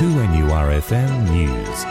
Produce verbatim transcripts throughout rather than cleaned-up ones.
two N U R F M News.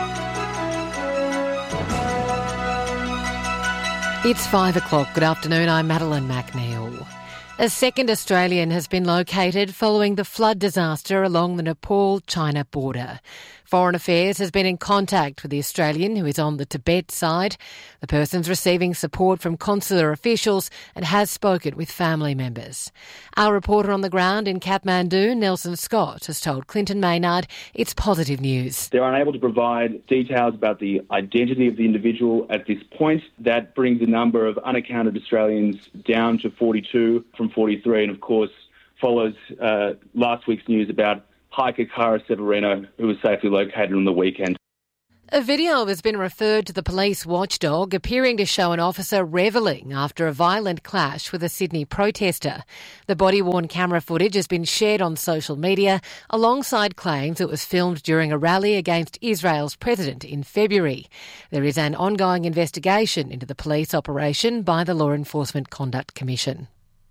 It's five o'clock. Good afternoon, I'm Madeline McNeil. A second Australian has been located following the flood disaster along the Nepal-China border. Foreign Affairs has been in contact with the Australian who is on the Tibet side. The person's receiving support from consular officials and has spoken with family members. Our reporter on the ground in Kathmandu, Nelson Scott, has told Clinton Maynard it's positive news. They're unable to provide details about the identity of the individual at this point. That brings the number of unaccounted Australians down to forty-two from forty-three, and of course follows uh, last week's news about hiker Cara Severino, who was safely located on the weekend. A video has been referred to the police watchdog appearing to show an officer revelling after a violent clash with a Sydney protester. The body-worn camera footage has been shared on social media alongside claims it was filmed during a rally against Israel's president in February. There is an ongoing investigation into the police operation by the Law Enforcement Conduct Commission.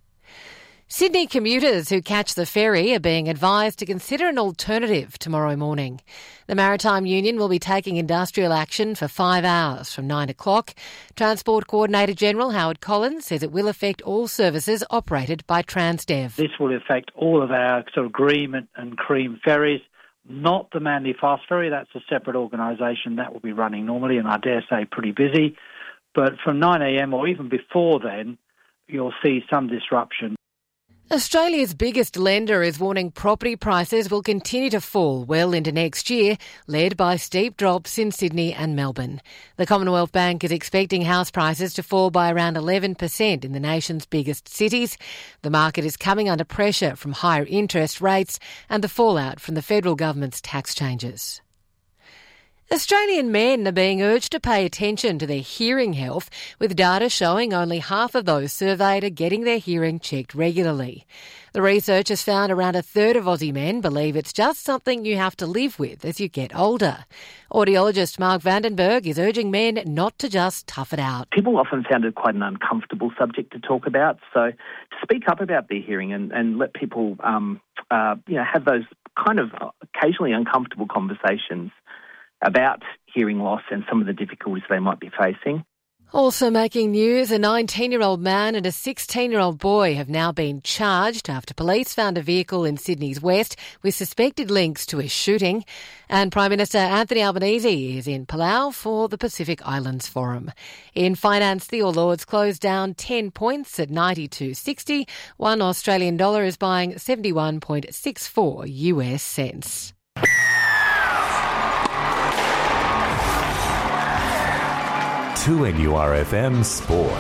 Sydney commuters who catch the ferry are being advised to consider an alternative tomorrow morning. The Maritime Union will be taking industrial action for five hours from nine o'clock. Transport Coordinator General Howard Collins says it will affect all services operated by Transdev. This will affect all of our sort of Green and Cream ferries, not the Manly Fast Ferry. That's a separate organisation that will be running normally and I dare say pretty busy. But from nine a.m. or even before then, you'll see some disruption. Australia's biggest lender is warning property prices will continue to fall well into next year, led by steep drops in Sydney and Melbourne. The Commonwealth Bank is expecting house prices to fall by around eleven percent in the nation's biggest cities. The market is coming under pressure from higher interest rates and the fallout from the federal government's tax changes. Australian men are being urged to pay attention to their hearing health, with data showing only half of those surveyed are getting their hearing checked regularly. The research has found around a third of Aussie men believe it's just something you have to live with as you get older. Audiologist Mark Vandenberg is urging men not to just tough it out. People often found it quite an uncomfortable subject to talk about, so speak up about their hearing and, and let people um, uh, you know, have those kind of occasionally uncomfortable conversations about hearing loss and some of the difficulties they might be facing. Also making news, a nineteen-year-old man and a sixteen-year-old boy have now been charged after police found a vehicle in Sydney's west with suspected links to a shooting. And Prime Minister Anthony Albanese is in Palau for the Pacific Islands Forum. In finance, the All Ords closed down ten points at ninety-two sixty. One Australian dollar is buying seventy-one point six four U S cents. two N U R F M Sport.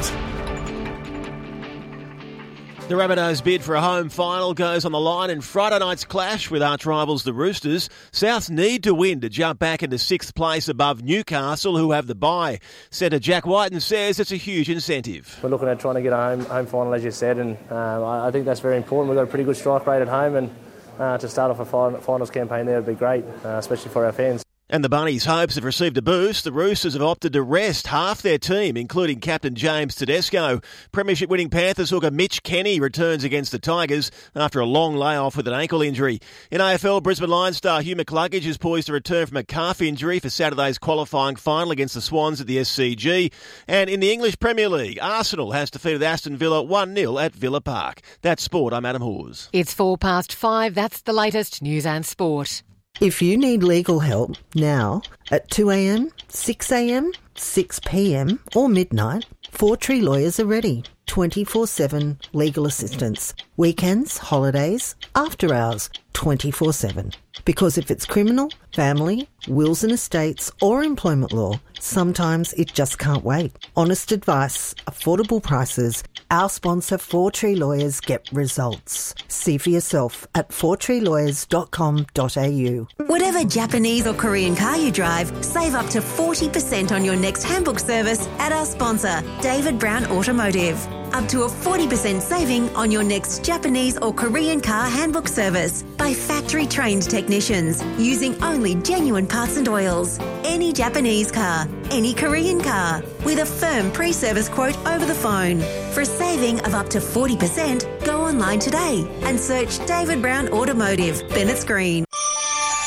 The Rabbitohs bid for a home final goes on the line in Friday night's clash with arch rivals the Roosters. Souths need to win to jump back into sixth place above Newcastle, who have the bye. Centre Jack Whiten says it's a huge incentive. We're looking at trying to get a home, home final, as you said, and um, I think that's very important. We've got a pretty good strike rate at home, and uh, to start off a finals campaign there would be great, uh, especially for our fans. And the Bunnies' hopes have received a boost. The Roosters have opted to rest half their team, including captain James Tedesco. Premiership-winning Panthers hooker Mitch Kenny returns against the Tigers after a long layoff with an ankle injury. In A F L, Brisbane Lions star Hugh McCluggage is poised to return from a calf injury for Saturday's qualifying final against the Swans at the S C G. And in the English Premier League, Arsenal has defeated Aston Villa one nil at Villa Park. That's sport. I'm Adam Hawes. It's four past five. That's the latest news and sport. If you need legal help now at two a.m, six a.m, six p.m or midnight, Four Tree Lawyers are ready. twenty-four seven legal assistance. Weekends, holidays, after hours, twenty-four seven. Because if it's criminal, family, wills and estates or employment law, sometimes it just can't wait. Honest advice, affordable prices. Our sponsor, Four Tree Lawyers, get results. See for yourself at four tree lawyers dot com dot a u. Whatever Japanese or Korean car you drive, save up to forty percent on your next handbook service at our sponsor, David Brown Automotive. Up to a forty percent saving on your next Japanese or Korean car handbook service by factory-trained technicians using only genuine parts and oils. Any Japanese car, any Korean car, with a firm pre-service quote over the phone. For a saving of up to forty percent, go online today and search David Brown Automotive, Bennett's Green.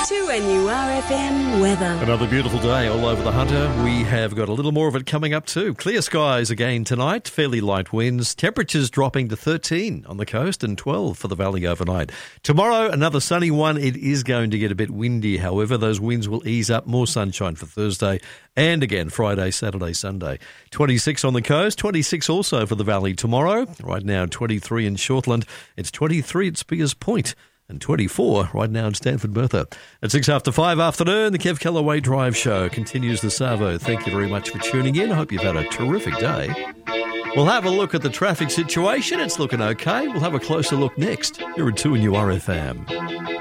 two N U R F M weather. Another beautiful day all over the Hunter. We have got a little more of it coming up too. Clear skies again tonight, fairly light winds. Temperatures dropping to thirteen on the coast and twelve for the valley overnight. Tomorrow, another sunny one. It is going to get a bit windy, however. Those winds will ease up. More sunshine for Thursday and again Friday, Saturday, Sunday. twenty-six on the coast, twenty-six also for the valley tomorrow. Right now, twenty-three in Shortland. It's twenty-three at Spears Point. And twenty-four right now in Stanford Bertha. At six after five afternoon, the Kev Callaway Drive Show continues the Savo. Thank you very much for tuning in. I hope you've had a terrific day. We'll have a look at the traffic situation. It's looking okay. We'll have a closer look next. You're at two N U R F M.